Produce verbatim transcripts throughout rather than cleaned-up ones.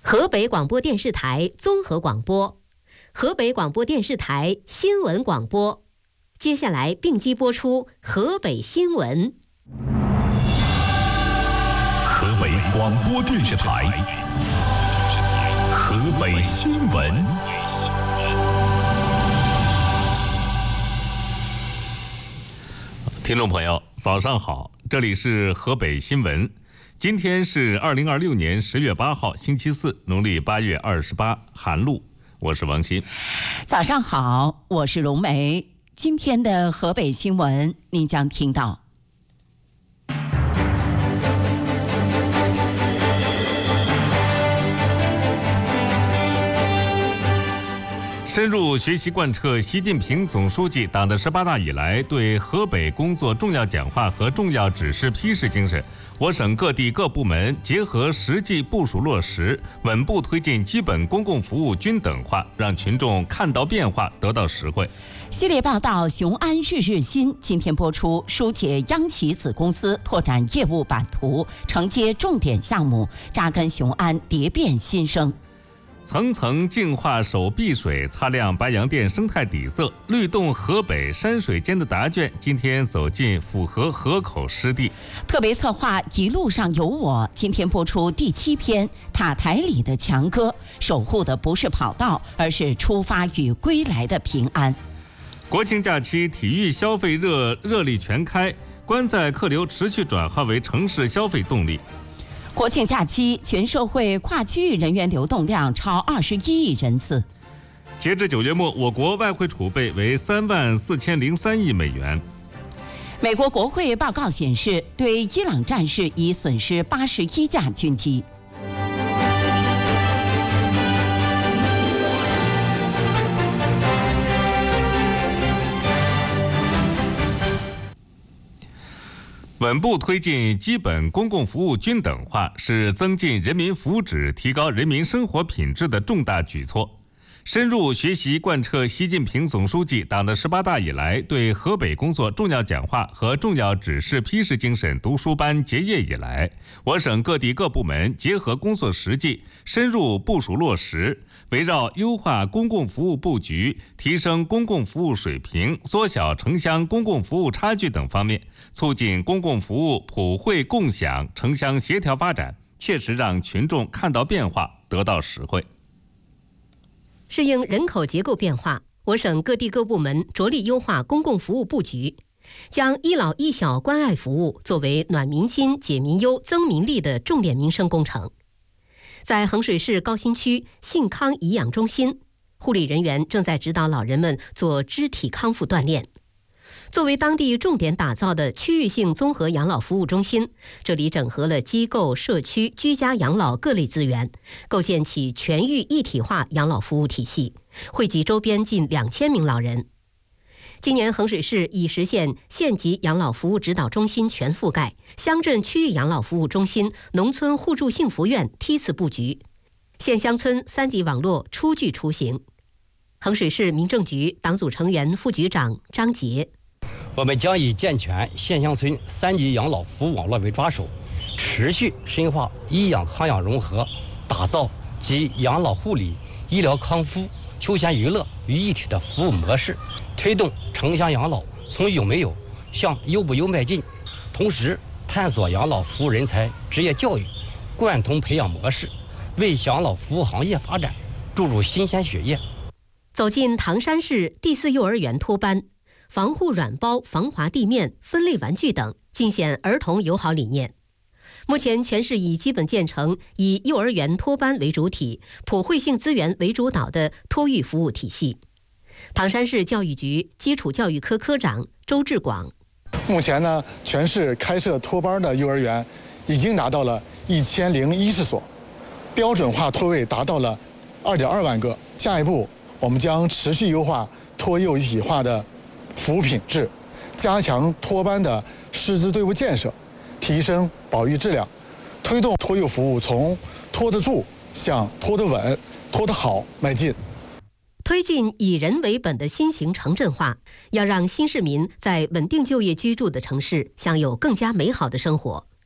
河北广播电视台综合广播，河北广播电视台新闻广播。接下来并机播出河北新闻。 河北广播电视台河北新闻。听众朋友，早上好，这里是河北新闻。今天是二零二六年十月八号，星期四，农历八月二十八，寒露。我是王鑫。 早上好，我是荣梅。今天的河北新闻，您将听到。 深入学习贯彻习近平总书记党的十八大以来对河北工作重要讲话和重要指示批示精神，我省各地各部门结合实际部署落实，稳步推进基本公共服务均等化，让群众看到变化，得到实惠。 系列报道《雄安日日新》今天播出，疏解央企子公司拓展业务版图，承接重点项目，扎根雄安，蝶变新生。 层层净化手碧水，擦亮白洋淀生态底色，律动河北山水间的答卷，今天走进府河河口湿地。 特别策划《一路上有我》今天播出第七篇，塔台里的强歌，守护的不是跑道，而是出发与归来的平安。 国庆假期体育消费热热力全开，观赛客流持续转化为城市消费动力。 国庆假期，全社会跨区域人员流动量超二十一亿人次。 截至九月末，我国外汇储备为三万四千零三亿美元。 美国国会报告显示，对伊朗战事已损失八十一架军机。 稳步推进基本公共服务均等化，是增进人民福祉、提高人民生活品质的重大举措。深入学习贯彻习近平总书记党的十八大以来对河北工作重要讲话和重要指示批示精神读书班结业以来，我省各地各部门结合工作实际，深入部署落实，围绕优化公共服务布局、提升公共服务水平、缩小城乡公共服务差距等方面，促进公共服务普惠共享、城乡协调发展，切实让群众看到变化，得到实惠。 适应人口结构变化，我省各地各部门着力优化公共服务布局，将一老一小关爱服务作为暖民心、解民忧、增民力的重点民生工程。在衡水市高新区信康颐养中心，护理人员正在指导老人们做肢体康复锻炼。作为当地重点打造的区域性综合养老服务中心，这里整合了机构、社区、居家养老各类资源，构建起全域一体化养老服务体系，惠及周边近两千名老人。今年衡水市已实现县级养老服务指导中心全覆盖，乡镇区域养老服务中心、农村互助幸福院梯次布局，县乡村三级网络初具雏形。衡水市民政局党组成员、副局长张杰。 我们将以健全县乡村三级养老服务网络为抓手，持续深化医养康养融合，打造集养老护理、医疗康复、休闲娱乐于一体的服务模式，推动城乡养老从有没有向优不优迈进。同时，探索养老服务人才职业教育贯通培养模式，为养老服务行业发展注入新鲜血液。 走进唐山市第四幼儿园托班，防护软包、防滑地面、分类玩具等，尽显儿童友好理念。目前全市已基本建成以幼儿园托班为主体、普惠性资源为主导的托育服务体系。唐山市教育局基础教育科科长周志广。 目前呢，全市开设托班的幼儿园已经达到了一千零一十所，标准化托位达到了二点二万个。下一步，我们将持续优化托幼一体化的服务品质，加强托班的师资队伍建设，提升保育质量，推动托幼服务从拖得住向拖得稳、拖得好迈进。 推进以人为本的新型城镇化，要让新市民在稳定就业居住的城市享有更加美好的生活。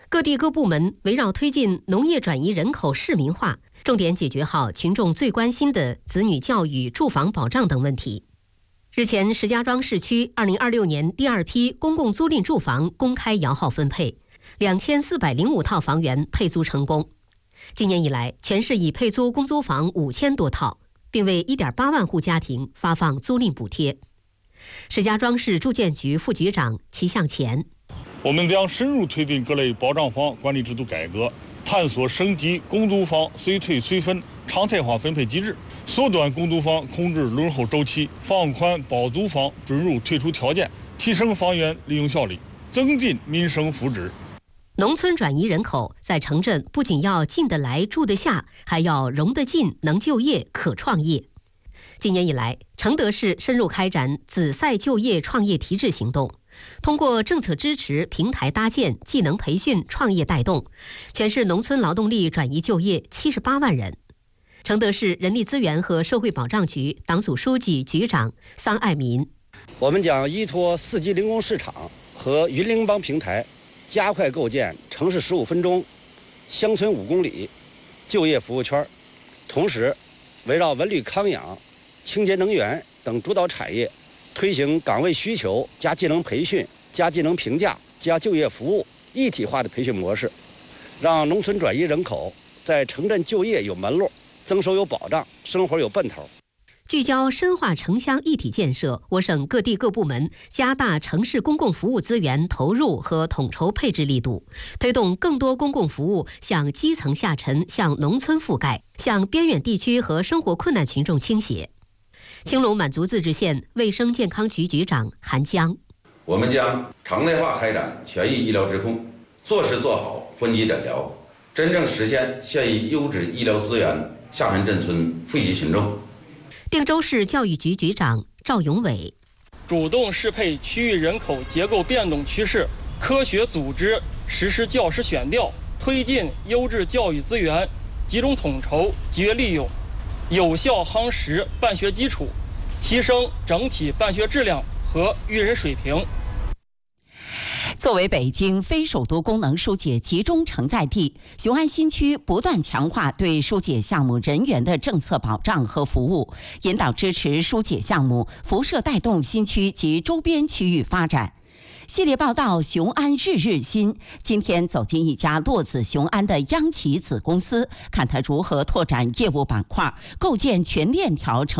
各地各部门围绕推进农业转移人口市民化，重点解决好群众最关心的子女教育、住房保障等问题。日前，石家庄市区二零二六年第二批公共租赁住房公开摇号分配，两千四百零五套房源配租成功。今年以来，全市已配租公租房五千多套，并为一点八万户家庭发放租赁补贴。石家庄市住建局副局长齐向前。 我们将深入推进各类保障房管理制度改革，探索升级公租房随退随分常态化分配机制，缩短公租房空置轮候周期，放宽保租房准入退出条件，提升房源利用效率，增进民生福祉。 农村转移人口在城镇不仅要进得来、住得下，还要容得进、能就业、可创业。今年以来，承德市深入开展紫赛就业创业提质行动，通过政策支持、平台搭建、技能培训、创业带动，全市农村劳动力转移就业七十八万人。承德市人力资源和社会保障局党组书记、局长桑爱民： 我们将依托四级零工市场和云领帮平台，加快构建城市十五分钟、乡村五公里就业服务圈，同时围绕文旅康养、清洁能源等主导产业，推行岗位需求加技能培训加技能评价加就业服务一体化的培训模式，让农村转移人口在城镇就业有门路，增收有保障，生活有奔头。 聚焦深化城乡一体建设，我省各地各部门加大城市公共服务资源投入和统筹配置力度，推动更多公共服务向基层下沉、向农村覆盖、向边远地区和生活困难群众倾斜。青龙满族自治县卫生健康局局长韩江： 我们将常态化开展全域医疗直控，做事做好分级诊疗，真正实现县域优质医疗资源下沉镇村惠及群众。 定州市教育局局长赵永伟： 主动适配区域人口结构变动趋势，科学组织实施教师选调，推进优质教育资源集中统筹节约利用，有效夯实办学基础，提升整体办学质量和育人水平。 作为北京非首都功能疏解集中承载地，雄安新区不断强化对疏解项目人员的政策保障和服务，引导支持疏解项目，辐射带动新区及周边区域发展。系列报道《雄安日日新》今天走进一家落子雄安的央企子公司，看它如何拓展业务板块，构建全链条成